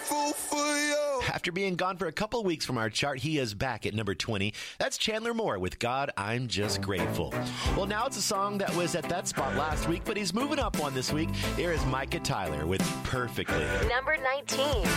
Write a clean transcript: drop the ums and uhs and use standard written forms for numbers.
grateful for you. After being gone for a couple weeks from our chart, he is back at number 20. That's Chandler Moore with God, I'm Just Grateful. Well, now it's a song that was at that spot last week, but he's moving up one this week. Here is Micah Tyler with Perfectly. Number 19.